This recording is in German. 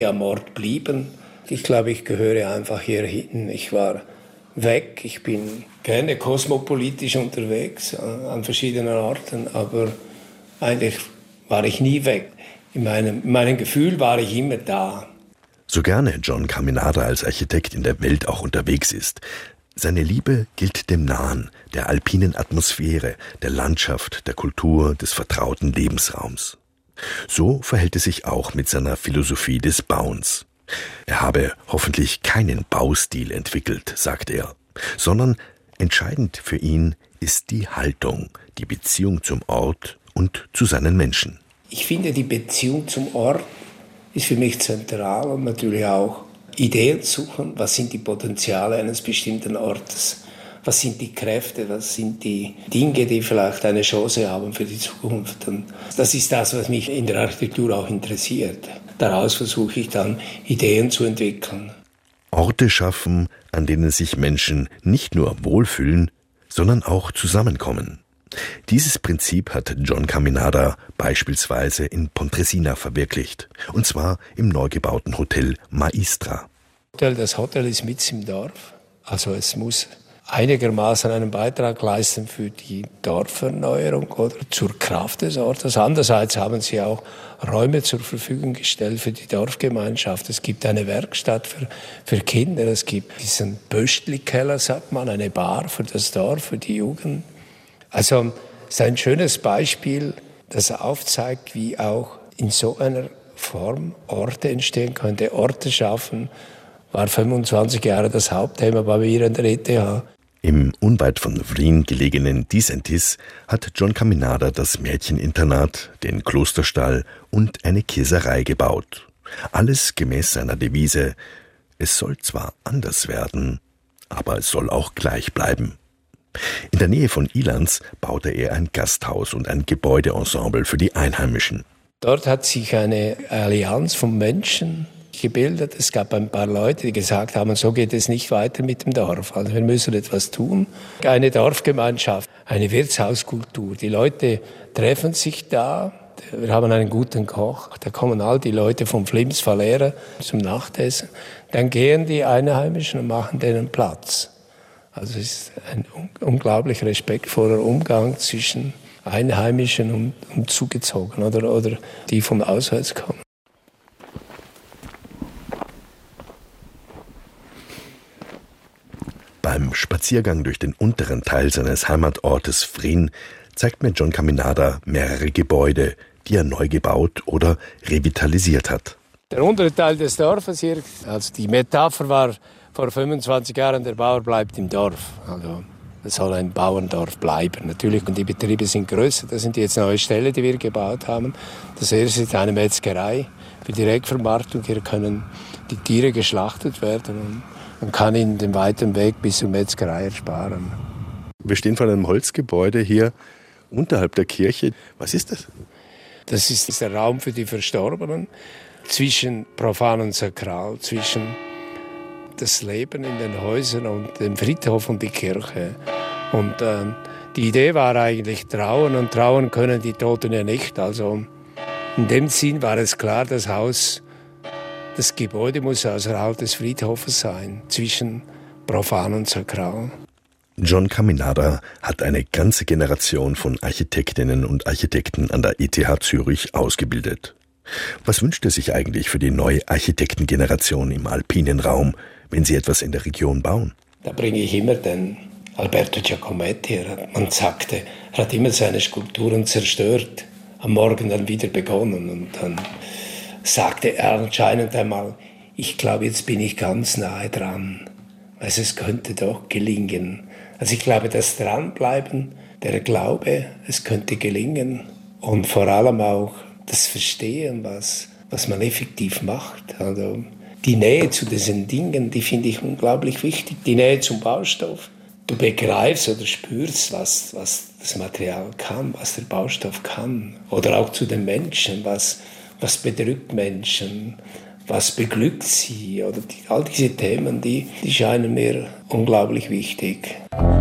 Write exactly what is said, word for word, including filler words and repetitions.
am Ort blieben. Ich glaube, ich gehöre einfach hier hinten. Ich war weg. Ich bin gerne kosmopolitisch unterwegs an verschiedenen Orten, aber eigentlich war ich nie weg. In meinem, in meinem Gefühl war ich immer da. So gerne John Caminada als Architekt in der Welt auch unterwegs ist, seine Liebe gilt dem Nahen, der alpinen Atmosphäre, der Landschaft, der Kultur, des vertrauten Lebensraums. So verhält es sich auch mit seiner Philosophie des Bauens. Er habe hoffentlich keinen Baustil entwickelt, sagt er, sondern entscheidend für ihn ist die Haltung, die Beziehung zum Ort und zu seinen Menschen. Ich finde, die Beziehung zum Ort ist für mich zentral und natürlich auch Ideen suchen, was sind die Potenziale eines bestimmten Ortes, was sind die Kräfte, was sind die Dinge, die vielleicht eine Chance haben für die Zukunft. Und das ist das, was mich in der Architektur auch interessiert. Daraus versuche ich dann Ideen zu entwickeln. Orte schaffen, an denen sich Menschen nicht nur wohlfühlen, sondern auch zusammenkommen. Dieses Prinzip hat John Caminada beispielsweise in Pontresina verwirklicht, und zwar im neu gebauten Hotel Maistra. Das Hotel ist mitten im Dorf, also es muss einigermaßen einen Beitrag leisten für die Dorferneuerung oder zur Kraft des Ortes. Andererseits haben sie auch Räume zur Verfügung gestellt für die Dorfgemeinschaft. Es gibt eine Werkstatt für, für Kinder, es gibt diesen Böstli-Keller, sagt man, eine Bar für das Dorf, für die Jugend. Also es ist ein schönes Beispiel, das aufzeigt, wie auch in so einer Form Orte entstehen können. Orte schaffen war fünfundzwanzig Jahre das Hauptthema bei mir an der E T H. Im unweit von Wien gelegenen Disentis hat John Caminada das Mädcheninternat, den Klosterstall und eine Käserei gebaut. Alles gemäß seiner Devise: Es soll zwar anders werden, aber es soll auch gleich bleiben. In der Nähe von Ilans baute er ein Gasthaus und ein Gebäudeensemble für die Einheimischen. Dort hat sich eine Allianz von Menschen gebildet. Es gab ein paar Leute, die gesagt haben, so geht es nicht weiter mit dem Dorf. Also wir müssen etwas tun. Eine Dorfgemeinschaft, eine Wirtshauskultur. Die Leute treffen sich da. Wir haben einen guten Koch. Da kommen all die Leute vom Flims Valera zum Nachtessen. Dann gehen die Einheimischen und machen denen Platz. Also es ist ein unglaublich respektvoller Umgang zwischen Einheimischen und, und Zugezogenen oder, oder die von auswärts kommen. Beim Spaziergang durch den unteren Teil seines Heimatortes Frin zeigt mir John Caminada mehrere Gebäude, die er neu gebaut oder revitalisiert hat. Der untere Teil des Dorfes hier, also die Metapher war vor fünfundzwanzig Jahren, der Bauer bleibt im Dorf. Also es soll ein Bauerndorf bleiben. Natürlich, und die Betriebe sind größer. Das sind jetzt neue Ställe, die wir gebaut haben. Das erste ist eine Metzgerei für Direktvermarktung. Hier können die Tiere geschlachtet werden und man kann ihnen den weiten Weg bis zur Metzgerei ersparen. Wir stehen vor einem Holzgebäude hier unterhalb der Kirche. Was ist das? Das ist der Raum für die Verstorbenen, zwischen profan und sakral, zwischen das Leben in den Häusern und dem Friedhof und die Kirche. Und äh, die Idee war eigentlich trauern, und trauern können die Toten ja nicht. Also in dem Sinn war es klar, das Haus, das Gebäude muss außerhalb des Friedhofes sein, zwischen profan und sakral. John Caminada hat eine ganze Generation von Architektinnen und Architekten an der E T H Zürich ausgebildet. Was wünscht er sich eigentlich für die neue Architektengeneration im alpinen Raum, wenn sie etwas in der Region bauen? Da bringe ich immer den Alberto Giacometti. Man sagte, er hat immer seine Skulpturen zerstört, am Morgen dann wieder begonnen. Und dann sagte er anscheinend einmal, ich glaube, jetzt bin ich ganz nahe dran. Also es könnte doch gelingen. Also ich glaube, das Dranbleiben, der Glaube, es könnte gelingen. Und vor allem auch das Verstehen, was, was man effektiv macht. Also die Nähe zu diesen Dingen, die finde ich unglaublich wichtig. Die Nähe zum Baustoff. Du begreifst oder spürst, was, was das Material kann, was der Baustoff kann. Oder auch zu den Menschen, was, was bedrückt Menschen, was beglückt sie. Oder die, all diese Themen, die, die scheinen mir unglaublich wichtig.